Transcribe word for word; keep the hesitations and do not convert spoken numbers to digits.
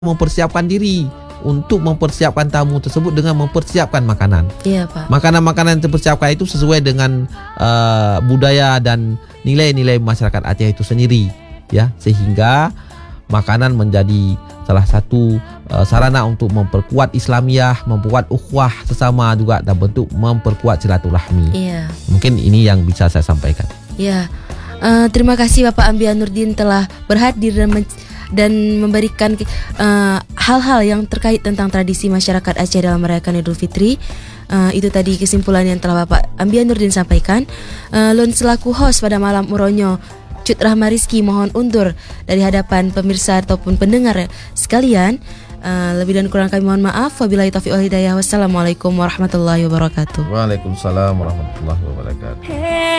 mempersiapkan diri untuk mempersiapkan tamu tersebut dengan mempersiapkan makanan. Iya, Pak. Makanan-makanan yang dipersiapkan itu sesuai dengan uh, budaya dan nilai-nilai masyarakat Aceh itu sendiri, ya, sehingga makanan menjadi salah satu uh, sarana untuk memperkuat Islamiyah, memperkuat ukhuwah sesama juga dan bentuk memperkuat silaturahmi. Iya. Mungkin ini yang bisa saya sampaikan. Iya. Uh, terima kasih Bapak Ambian Nurdin telah berhadir dan men- dan memberikan uh, hal-hal yang terkait tentang tradisi masyarakat Aceh dalam merayakan Idul Fitri. Uh, itu tadi kesimpulan yang telah Bapak Ambian Nurdin sampaikan. Uh, Lun selaku host pada malam Muronyo, Cut Rahma Rizki mohon undur dari hadapan pemirsa ataupun pendengar sekalian. Uh, lebih dan kurang kami mohon maaf. Wabillahi taufiq wal hidayah. Wassalamualaikum warahmatullahi wabarakatuh. Waalaikumsalam warahmatullahi wabarakatuh.